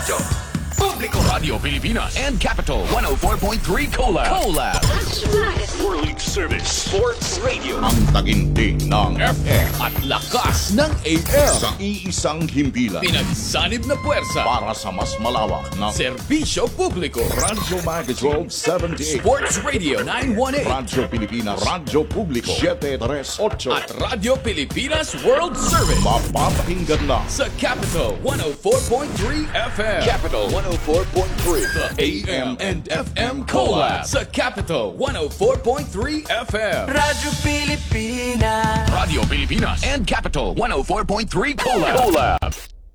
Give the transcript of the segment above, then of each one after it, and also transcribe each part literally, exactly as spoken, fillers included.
Radyo Publiko, Radio Pilipinas and Capital one oh four point three Collab. Collab. World Service Sports Radio. Ang taginting ng F M at lakas ng A M. sa iisang himpilan Pinagsanib na puwersa. para sa mas malawak na Serbisyo Publiko. Radyo Magic twelve seventy-eight, Sports Radio nine one eight. Radyo Pilipinas, Radyo Publiko seven three eight, At Radio Pilipinas World Service. mapapakinggan lang Sa Capital one oh four point three F M. Capital one oh four point three. The A M and F M Collab. Sa Capital one oh four point three F M. Radyo Pilipinas. Radio Pilipinas and Capital one oh four point three Collab. Collab.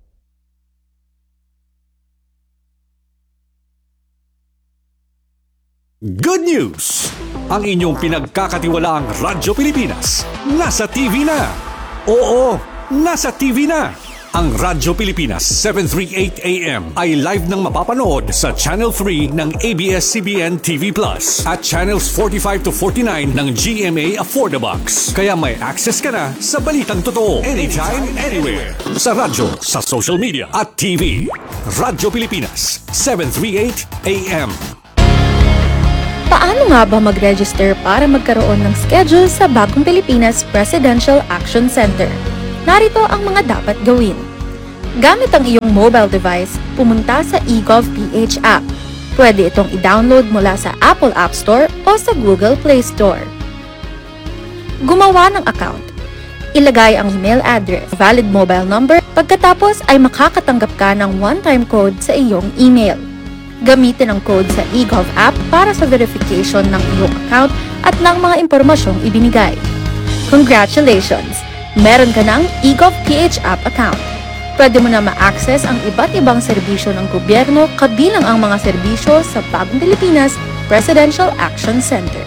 Good news! Ang inyong pinagkakatiwalaang Radyo Pilipinas nasa T V na. Oo, nasa T V na. Ang Radyo Pilipinas seven thirty-eight A M ay live nang mapapanood sa Channel three ng A B S C B N T V Plus at Channels forty-five to forty-nine ng G M A Affordabox. Kaya may access ka na sa balitang totoo anytime, anywhere. Sa radyo, sa social media at T V. Radyo Pilipinas seven thirty-eight A M. Paano nga ba mag-register para magkaroon ng schedule sa Bagong Pilipinas Presidential Action Center? Narito ang mga dapat gawin. Gamit ang iyong mobile device, pumunta sa eGovPH app. Pwede itong i-download mula sa Apple App Store o sa Google Play Store. Gumawa ng account. Ilagay ang email address, valid mobile number, pagkatapos ay makakatanggap ka ng one-time code sa iyong email. Gamitin ang code sa eGov app para sa verification ng iyong account at ng mga impormasyong ibinigay. Congratulations! Meron ka ng eGovPH app account. Pwede mo na ma-access ang iba't ibang serbisyo ng gobyerno kabilang ang mga serbisyo sa Bagong Pilipinas Presidential Action Center.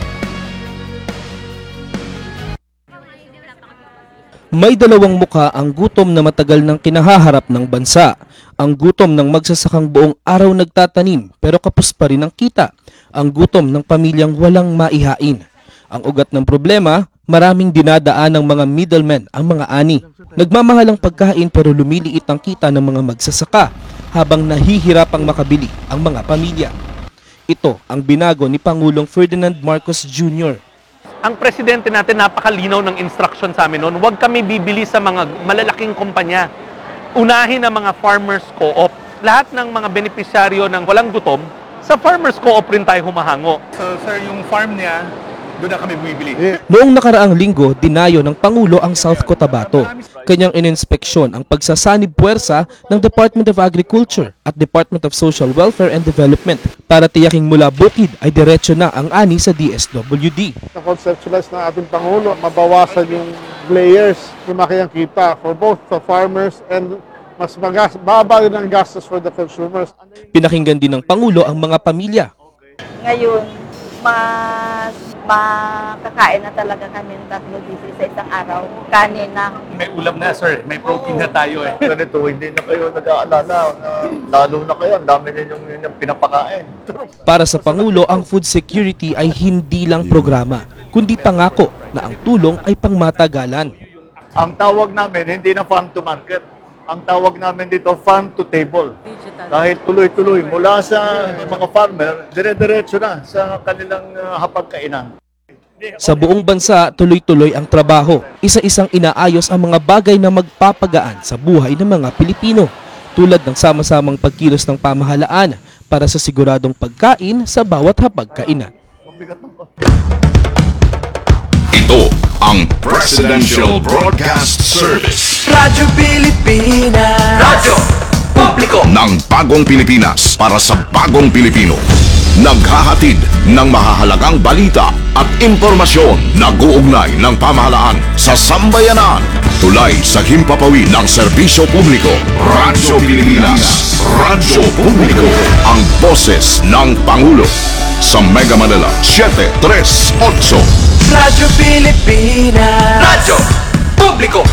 May dalawang muka ang gutom na matagal nang kinahaharap ng bansa. Ang gutom ng magsasakang buong araw nagtatanim pero kapos pa rin ang kita. Ang gutom ng pamilyang walang maihain. Ang ugat ng problema, maraming dinadaan ng mga middlemen ang mga ani. Nagmamahal ang pagkain pero lumiliit ang kita ng mga magsasaka habang nahihirapang makabili ang mga pamilya. Ito ang binago ni Pangulong Ferdinand Marcos Junior Ang presidente natin napakalinaw ng instruction sa amin noon, huwag kami bibili sa mga malalaking kumpanya. Unahin ang mga farmers co-op. Lahat ng mga benepisyaryo ng walang gutom, sa farmers co-op rin tayo humahango. So sir, yung farm niya, doon na kami bumibili. Noong nakaraang linggo, dinayo ng Pangulo ang South Cotabato. Kanyang ininspeksyon ang pagsasanib puwersa ng Department of Agriculture at Department of Social Welfare and Development para tiyaking mula bukid ay diretso na ang ani sa D S W D. Na-conceptualize ng ating Pangulo, mabawasan yung layers, lumaki ang kita for both the farmers and mas magas, baba rin ang gastos for the consumers. Pinakinggan din ng Pangulo ang mga pamilya. Ngayon, mas makakain na talaga kami ng tatlo dito sa isang araw. Kanin na. May ulam na sir, may protein na tayo eh. Ganito, hindi na kayo nag-aalala. Uh, lalo na kayo, ang dami ninyong yung pinapakain. Para sa Pangulo, ang food security ay hindi lang programa, kundi pangako na ang tulong ay pangmatagalan. Ang tawag namin, hindi na farm to market. Ang tawag namin dito, farm to table. Dahil tuloy-tuloy, mula sa mga farmer, dire-diretso na sa kanilang uh, hapagkainan. Sa buong bansa, tuloy-tuloy ang trabaho. Isa-isang inaayos ang mga bagay na magpapagaan sa buhay ng mga Pilipino, tulad ng sama-samang pagkilos ng pamahalaan para sa siguradong pagkain sa bawat hapagkainan. Ito ang Presidential Broadcast Service Radyo Pilipinas. Radyo Publiko ng Bagong Pilipinas para sa Bagong Pilipino. Naghahatid ng mahahalagang balita at impormasyon na guugnay ng pamahalaan sa sambayanan. Tulay sa himpapawid ng serbisyo publiko. Radyo Pilipinas. Radyo Publiko. Ang boses ng Pangulo. Sa Mega Manila, seven three eight. Radyo Pilipinas. Radyo Publiko.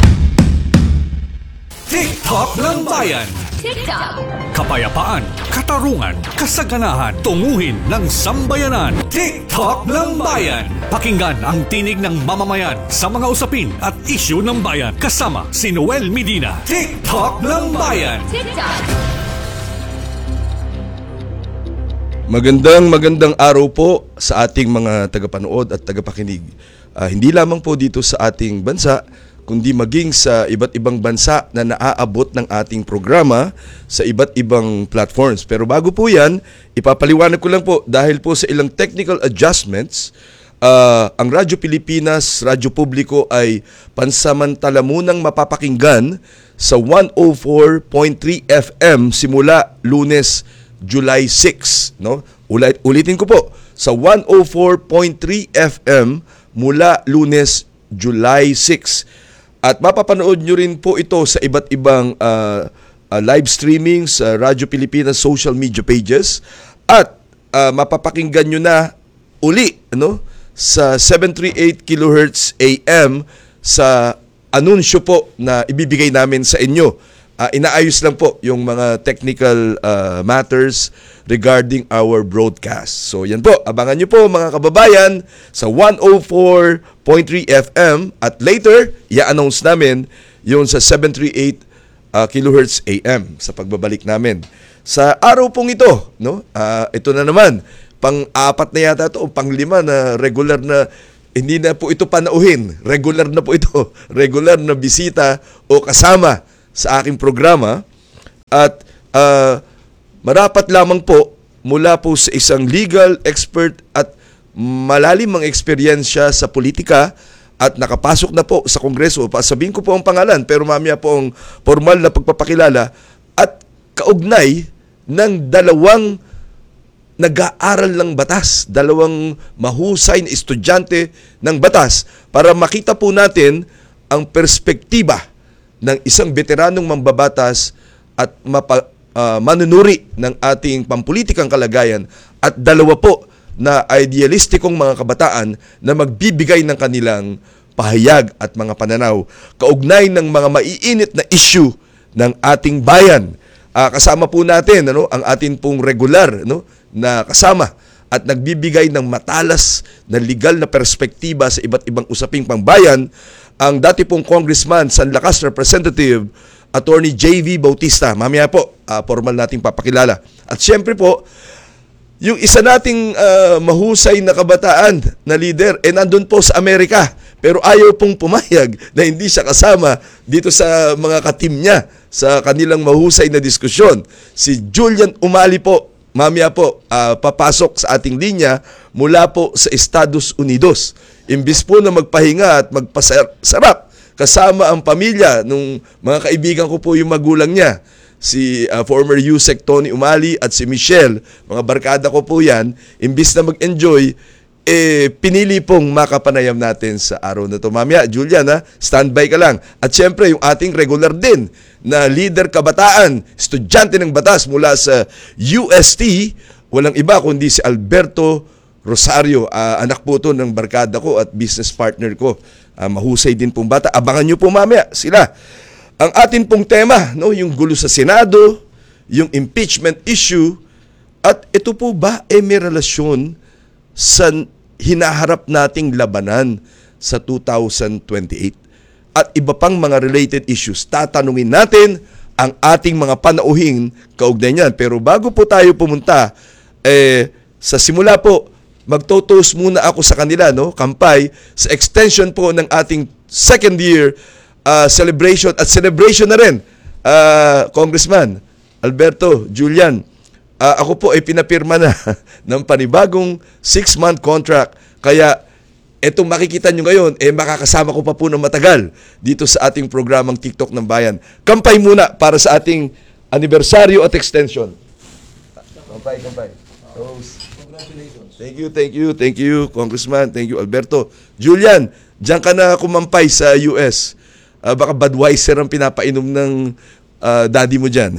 TikTok ng Bayan. TikTok. Kapayapaan, katarungan, kasaganahan, tunguhin ng sambayanan. TikTok ng Bayan. Pakinggan ang tinig ng mamamayan sa mga usapin at isyu ng bayan. Kasama si Noel Medina. TikTok ng Bayan. TikTok. Magandang magandang araw po sa ating mga tagapanood at tagapakinig. Uh, hindi lamang po dito sa ating bansa, kundi maging sa iba't ibang bansa na naaabot ng ating programa sa iba't ibang platforms. Pero bago po yan, ipapaliwanag ko lang po dahil po sa ilang technical adjustments, uh, ang Radyo Pilipinas, Radyo Publiko ay pansamantala munang mapapakinggan sa one oh four point three F M simula Lunes, July sixth, no? Ulit, ulitin ko po, sa one oh four point three F M mula Lunes, July sixth. At mapapanood nyo rin po ito sa iba't ibang uh, uh, live streaming sa Radyo Pilipinas social media pages. At uh, mapapakinggan nyo na uli, ano, sa seven thirty-eight kilohertz A M sa anunsyo po na ibibigay namin sa inyo. Uh, inaayos lang po yung mga technical uh, matters regarding our broadcast. So yan po, abangan nyo po mga kababayan sa one oh four point three F M at later, i-announce namin yung sa seven thirty-eight uh, kilohertz A M sa pagbabalik namin. Sa araw pong ito, no, uh, ito na naman, pang-apat na yata ito o pang-lima na regular na, hindi na po ito panauhin, regular na po ito, regular na bisita o kasama sa aking programa at uh, marapat lamang po mula po sa isang legal expert at malalim ang eksperyensya sa politika at nakapasok na po sa Kongreso. Sabihin ko po ang pangalan pero mamaya po ang formal na pagpapakilala at kaugnay ng dalawang nag-aaral ng batas, dalawang mahusay na estudyante ng batas para makita po natin ang perspektiba ng isang veteranong mambabatas at mapa, uh, manunuri ng ating pampulitikang kalagayan at dalawa po na idealistikong mga kabataan na magbibigay ng kanilang pahayag at mga pananaw kaugnay ng mga maiinit na issue ng ating bayan. Uh, kasama po natin ano, ang ating pong regular no, na kasama at nagbibigay ng matalas na legal na perspektiba sa iba't ibang usaping pangbayan, ang dati pong Congressman San Lakas Representative Attorney J V Bautista. Mamaya po, uh, formal nating papakilala. At syempre po, yung isa nating uh, mahusay na kabataan na leader, eh nandun po sa Amerika. Pero ayaw pong pumayag na hindi siya kasama dito sa mga katim niya sa kanilang mahusay na diskusyon. Si Julian Umali po, mamaya po, uh, papasok sa ating linya mula po sa Estados Unidos. Imbis po na magpahinga at magpasarap kasama ang pamilya nung mga kaibigan ko po yung magulang niya, si uh, former U S E C Tony Umali at si Michelle, mga barkada ko po yan, imbis na mag-enjoy, eh, pinili pong makapanayam natin sa araw na ito. Mamaya, Julian, ha, standby ka lang. At syempre, yung ating regular din na leader kabataan, estudyante ng batas mula sa U S T, walang iba kundi si Alberto Rosario, uh, anak po to ng barkada ko at business partner ko. Uh, mahusay din pong bata. Abangan nyo po mamaya sila. Ang atin pong tema, no, yung gulo sa Senado, yung impeachment issue, at ito po ba ay may relasyon sa hinaharap nating labanan sa two thousand twenty-eight? At iba pang mga related issues. Tatanungin natin ang ating mga panauhing kaugnay niyan. Pero bago po tayo pumunta, eh, sa simula po, magto-toast muna ako sa kanila, no? Kampay, sa extension po ng ating second year uh, celebration at celebration na rin, uh, Congressman Alberto, Julian, uh, ako po ay pinapirma na ng panibagong six-month contract. Kaya etong makikita nyo ngayon, eh makakasama ko pa po ng matagal dito sa ating programang TikTok ng Bayan. Kampay muna para sa ating anibersaryo at extension. Kampay, kampay. Toast. Congratulations. Thank you, thank you, thank you, Congressman. Thank you, Alberto. Julian, diyan ka na kumampay sa U S. Uh, baka Budweiser ang pinapainom ng uh, daddy mo dyan.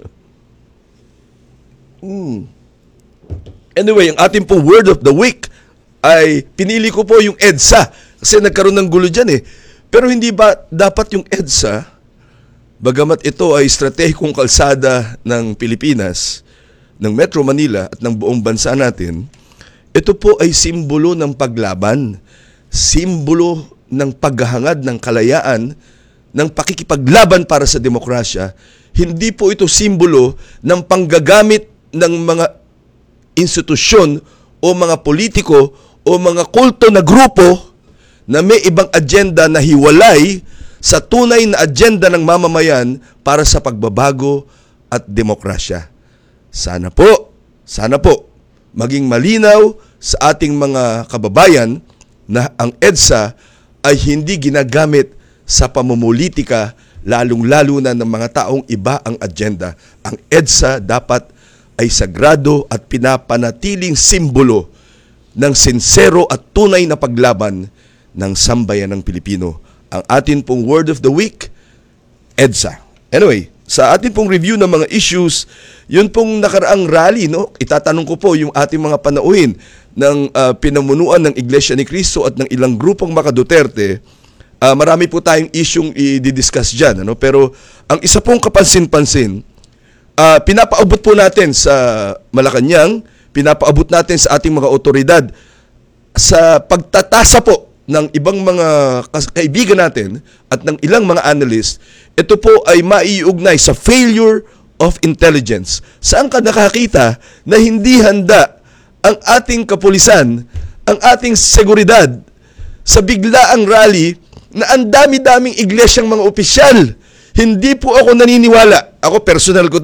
hmm. Anyway, ang ating pong word of the week ay pinili ko po yung EDSA kasi nagkaroon ng gulo dyan eh. Pero hindi ba dapat yung EDSA, bagamat ito ay estratehikong kalsada ng Pilipinas, ng Metro Manila at ng buong bansa natin, ito po ay simbolo ng paglaban, simbolo ng paghahangad ng kalayaan, ng pakikipaglaban para sa demokrasya. Hindi po ito simbolo ng panggagamit ng mga institusyon o mga politiko o mga kulto na grupo na may ibang agenda na hiwalay sa tunay na agenda ng mamamayan para sa pagbabago at demokrasya. Sana po, sana po, maging malinaw sa ating mga kababayan na ang EDSA ay hindi ginagamit sa pamumulitika, lalong-lalo na ng mga taong iba ang agenda. Ang EDSA dapat ay sagrado at pinapanatiling simbolo ng sincero at tunay na paglaban ng sambayanang Pilipino. Ang atin pong word of the week, EDSA. Anyway, sa atin pong review ng mga issues, yun pong nakaraang rally, no? Itatanong ko po yung ating mga panauhin ng uh, pinamunuan ng Iglesia ni Cristo at ng ilang grupong Maka Duterte. Uh, marami po tayong isyong i-discuss dyan, ano? Pero ang isa pong kapansin-pansin, uh, pinapaabot po natin sa Malacanang, pinapaabot natin sa ating mga otoridad sa pagtatasa po ng ibang mga kaibigan natin at ng ilang mga analyst, ito po ay maiugnay sa failure of intelligence. Saan ka nakakita na hindi handa ang ating kapulisan, ang ating seguridad sa biglaang rally na ang dami-daming iglesyang mga opisyal? Hindi po ako naniniwala. Ako personal ko